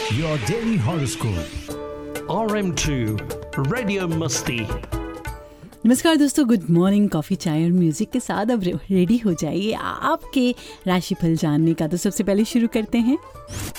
your daily horoscope. RM2 radio मस्ती। नमस्कार दोस्तों, गुड मॉर्निंग। कॉफ़ी, चाय और म्यूज़िक के साथ अब रेडी हो जाइए आपके राशिफल जानने का। तो सबसे पहले शुरू करते हैं